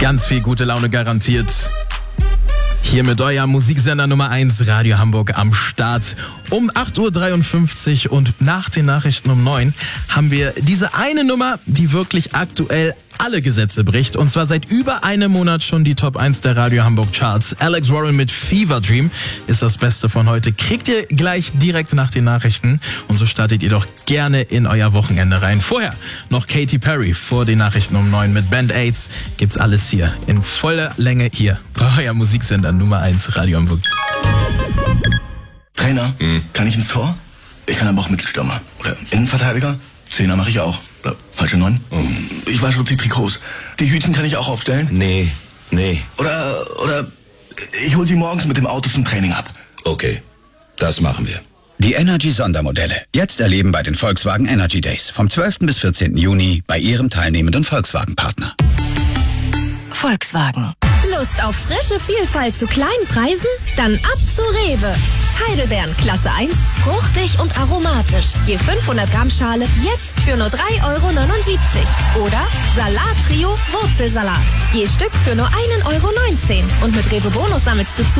Ganz viel gute Laune garantiert. Hier mit euer Musiksender Nummer 1, Radio Hamburg am Start. Um 8.53 Uhr und nach den Nachrichten um 9 haben wir diese eine Nummer, die wirklich aktuell alle Gesetze bricht. Und zwar seit über einem Monat schon die Top 1 der Radio Hamburg Charts. Alex Warren mit Fever Dream ist das Beste von heute. Kriegt ihr gleich direkt nach den Nachrichten. Und so startet ihr doch gerne in euer Wochenende rein. Vorher noch Katy Perry vor den Nachrichten um 9 mit Band-Aids. Gibt's alles hier in voller Länge hier. Euer Musiksender Nummer 1, Radio Hamburg. Trainer, kann ich ins Tor? Ich kann aber auch Mittelstürmer. Oder Innenverteidiger? Zehner mache ich auch. Oder falsche 9? Ich wasche die Trikots. Die Hütchen kann ich auch aufstellen? Nee. Oder ich hol sie morgens mit dem Auto zum Training ab. Okay, das machen wir. Die Energy-Sondermodelle. Jetzt erleben bei den Volkswagen Energy Days. Vom 12. bis 14. Juni bei Ihrem teilnehmenden Volkswagen-Partner. Volkswagen. Lust auf frische Vielfalt zu kleinen Preisen? Dann ab zu Rewe. Heidelbeeren Klasse 1, fruchtig und aromatisch. Je 500 Gramm Schale jetzt für nur 3,79 €. Oder Salat Trio Wurzelsalat. Je Stück für nur 1,19 €. Und mit Rewe Bonus sammelst du